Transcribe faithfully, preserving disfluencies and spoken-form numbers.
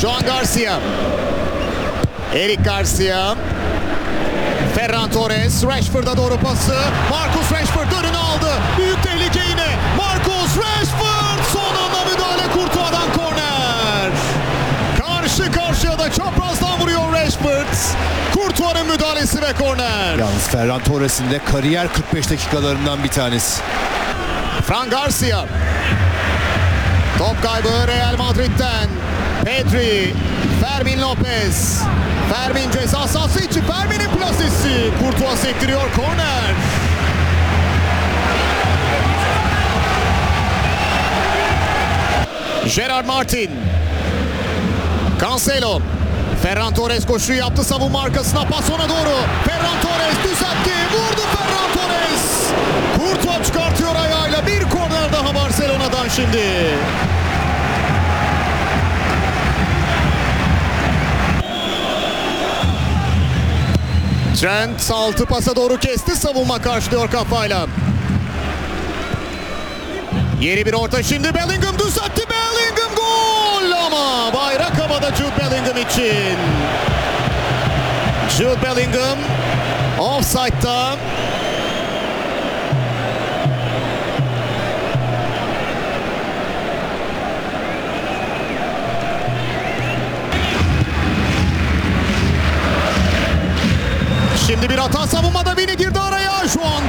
Joan Garcia. Eric Garcia. Ferran Torres. Rashford'a doğru pası. Marcus Rashford önüne aldı. Büyük tehlike yine. Marcus Rashford. Son anda müdahale, Courtois'dan korner. Karşı karşıya da çaprazdan vuruyor Rashford. Courtois'un müdahalesi ve korner. Yalnız Ferran Torres'in de kariyer kırk beş dakikalarından bir tanesi. Fran Garcia. Top kaybı Real Madrid'den. Pedri. Fermin Lopez. Fermin ceza sahası içi. Fermin'in plasesi. Courtois sektiriyor, korner. Gerard Martin. Cancelo. Ferran Torres koşuyu yaptı savunma arkasına, pas ona doğru. Ferran Torres düzeltti. Vurdu Ferran Torres. Courtois çıkartıyor ayağıyla. Bir korner daha Barcelona'dan şimdi. Trent altı pasa doğru kesti. Savunma karşılıyor kafayla. Yeni bir orta şimdi. Bellingham düzeltti. Bellingham gol ama bayrak havada Jude Bellingham için. Jude Bellingham offside'da. Şimdi bir hata savunmada, Vini girdi araya. Şu an